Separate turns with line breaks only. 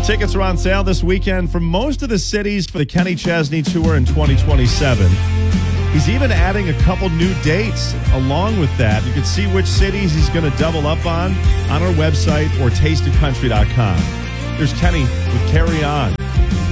Tickets are on sale this weekend for most of the cities for the Kenny Chesney Tour in 2027. He's even adding a couple new dates along with that. You can see which cities he's going to double up on our website or tasteofcountry.com. There's Kenny with Carry On.